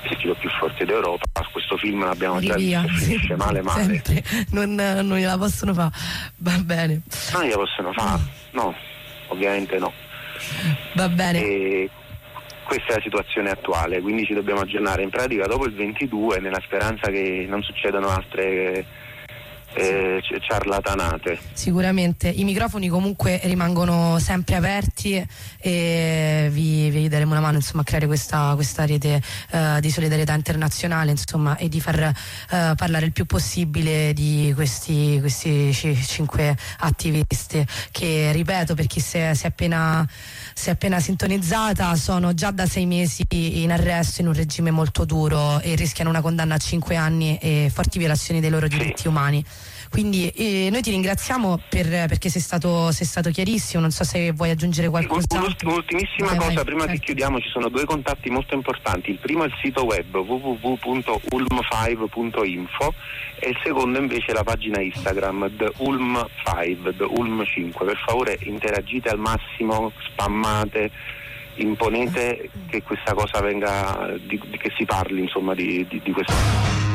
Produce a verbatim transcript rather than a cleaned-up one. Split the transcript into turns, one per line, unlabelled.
stilo più forte d'Europa. Questo film l'abbiamo già
Rivia,
visto, finisce male male.
Non, non gliela possono fare, va bene.
Non gliela possono fare, no, ovviamente no.
Va bene.
E questa è la situazione attuale, quindi ci dobbiamo aggiornare in pratica dopo il ventidue, nella speranza che non succedano altre eh, ciarlatanate.
Sicuramente i microfoni comunque rimangono sempre aperti e vi, vi daremo una mano, insomma, a creare questa, questa rete uh, di solidarietà internazionale, insomma, e di far uh, parlare il più possibile di questi, questi c- cinque attivisti che, ripeto, per chi si è, si è appena si è appena sintonizzata, sono già da sei mesi in arresto in un regime molto duro e rischiano una condanna a cinque anni e forti violazioni dei loro diritti
sì.
umani. Quindi eh, noi ti ringraziamo per, perché sei stato, sei stato chiarissimo. Non so se vuoi aggiungere qualcos'altro.
Un'ultimissima
vai,
cosa,
vai,
prima
certo.
che chiudiamo, ci sono due contatti molto importanti. Il primo è il sito web w w w punto ulm five punto info e il secondo invece è la pagina Instagram the ulm five, the ulm cinque. Per favore interagite al massimo, spammate, imponete che questa cosa venga, di, di, che si parli insomma di, di, di questo.